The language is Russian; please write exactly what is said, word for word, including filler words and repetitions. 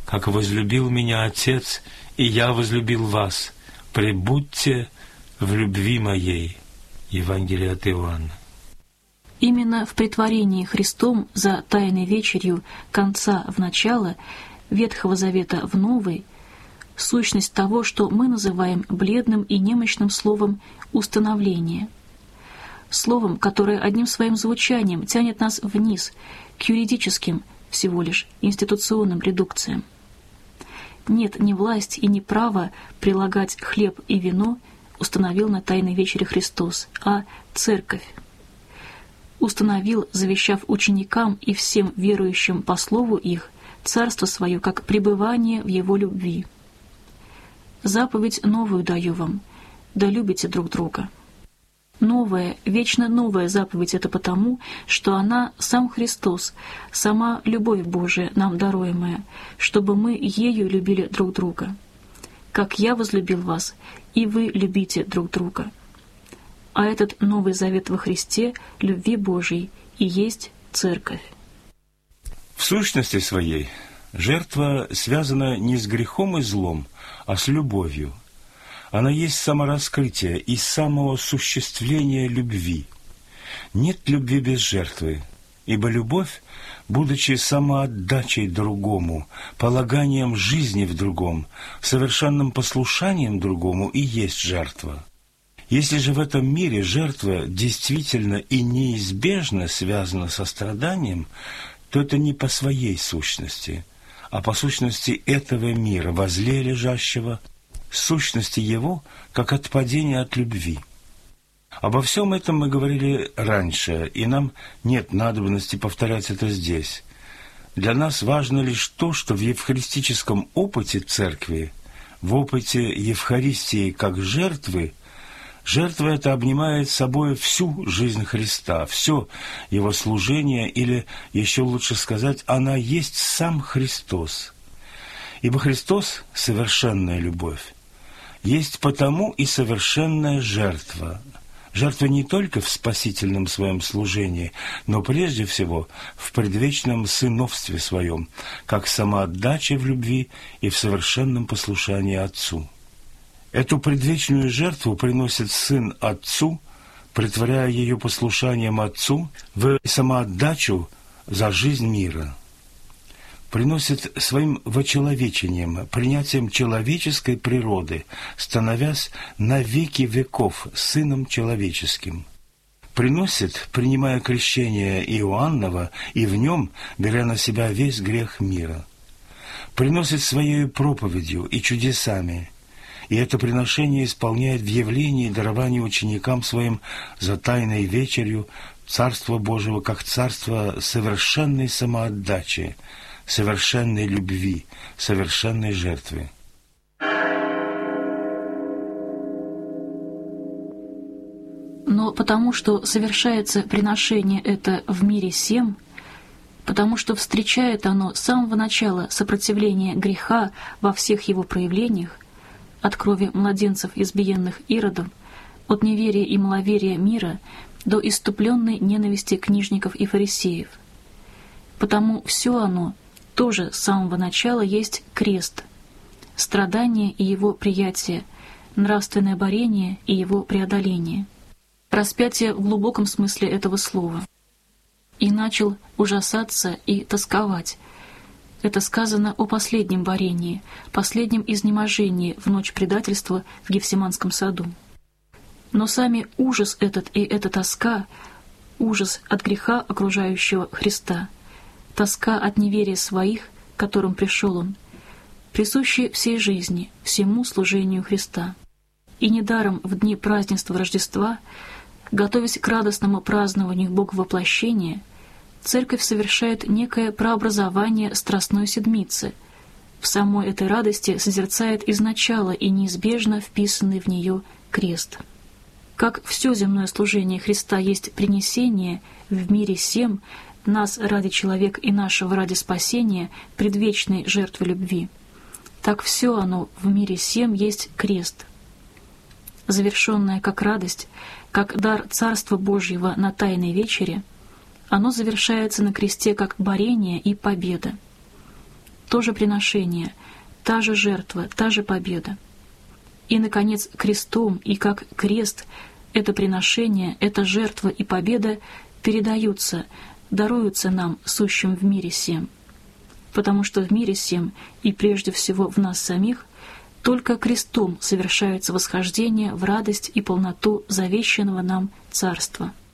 как возлюбил меня Отец, и я возлюбил вас. Пребудьте в любви моей». Евангелие от Иоанна. Именно в претворении Христом за Тайной вечерью конца в начало, Ветхого Завета в Новый, сущность того, что мы называем бледным и немощным словом «установление». Словом, которое одним своим звучанием тянет нас вниз, к юридическим, всего лишь институционным редукциям. Нет ни власть и ни право прилагать хлеб и вино, установил на Тайной вечере Христос, а Церковь. Установил, завещав ученикам и всем верующим по слову их, царство свое, как пребывание в его любви. Заповедь новую даю вам, да любите друг друга. Новая, вечно новая заповедь — это потому, что она — сам Христос, сама любовь Божия, нам даруемая, чтобы мы ею любили друг друга. Как я возлюбил вас, и вы любите друг друга. А этот Новый Завет во Христе, любви Божией, и есть Церковь. В сущности своей жертва связана не с грехом и злом, а с любовью. Она есть самораскрытие и самоосуществление любви. Нет любви без жертвы, ибо любовь, будучи самоотдачей другому, полаганием жизни в другом, совершенным послушанием другому, и есть жертва. Если же в этом мире жертва действительно и неизбежно связана со страданием, то это не по своей сущности, а по сущности этого мира, во зле лежащего, сущности его, как отпадение от любви. Обо всем этом мы говорили раньше, и нам нет надобности повторять это здесь. Для нас важно лишь то, что в евхаристическом опыте Церкви, в опыте Евхаристии как жертвы, жертва эта обнимает собой всю жизнь Христа, все Его служение, или, еще лучше сказать, она есть сам Христос. Ибо Христос — совершенная любовь, есть потому и совершенная жертва. Жертва не только в спасительном своем служении, но прежде всего в предвечном сыновстве своем, как самоотдача в любви и в совершенном послушании Отцу. Эту предвечную жертву приносит Сын Отцу, претворяя ее послушанием Отцу в самоотдачу за жизнь мира. Приносит своим вочеловечением, принятием человеческой природы, становясь на веки веков Сыном Человеческим. Приносит, принимая крещение Иоаннова, и в нем беря на себя весь грех мира. Приносит своей проповедью и чудесами, и это приношение исполняет в явлении и даровании ученикам своим за Тайной вечерью Царство Божьего как царство совершенной самоотдачи, совершенной любви, совершенной жертвы. Но потому что совершается приношение это в мире сем, потому что встречает оно с самого начала сопротивление греха во всех его проявлениях, от крови младенцев избиенных Иродом, от неверия и маловерия мира до исступленной ненависти книжников и фарисеев. Потому все оно тоже с самого начала есть крест, страдание и его приятие, нравственное борение и его преодоление, распятие в глубоком смысле этого слова. И начал ужасаться и тосковать. Это сказано о последнем борении, последнем изнеможении в ночь предательства в Гефсиманском саду. Но сами ужас этот и эта тоска, ужас от греха окружающего Христа, тоска от неверия своих, к которым пришел Он, присущи всей жизни, всему служению Христа. И недаром в дни празднества Рождества, готовясь к радостному празднованию Боговоплощения, Церковь совершает некое прообразование Страстной Седмицы. В самой этой радости созерцает изначало и неизбежно вписанный в нее крест. Как все земное служение Христа есть принесение в мире сем нас ради человека и нашего ради спасения предвечной жертвы любви, так все оно в мире сем есть крест. Завершенное как радость, как дар Царства Божьего на Тайной вечере, оно завершается на кресте как борение и победа. то же приношение, та же жертва, та же победа. И, наконец, крестом, и как крест, это приношение, эта жертва и победа передаются, даруются нам, сущим в мире сем. Потому что в мире сем, и прежде всего в нас самих, только крестом совершается восхождение в радость и полноту завещанного нам царства.